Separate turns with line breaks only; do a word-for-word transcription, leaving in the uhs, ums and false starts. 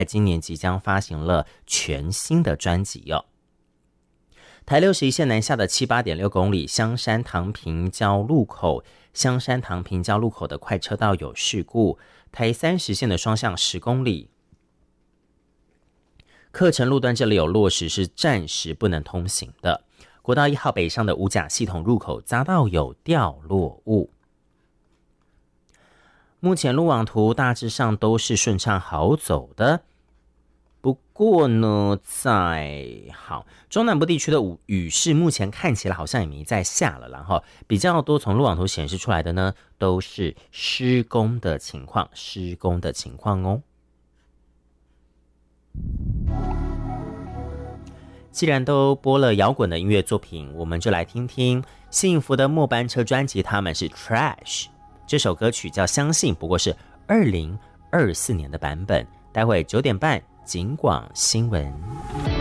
今年即将发行了全新的专辑哦。台六十一线南下的七八点六公里香山唐平交路口，香山唐平交路口的快车道有事故。台三十线的双向十公里，客城路段这里有落实是暂时不能通行的。国道一号北上的五甲系统入口匝道有掉落物。目前路网图大致上都是顺畅好走的。不过呢，在好中南部地区的雨势目前看起来好像也没在下了，然后比较多从路网图显示出来的呢，都是施工的情况，施工的情况哦。既然都播了摇滚的音乐作品，我们就来听听幸福的末班车专辑，他们是 Trash， 这首歌曲叫《相信》，不过是二零二四年的版本。待会九点半。警广新闻。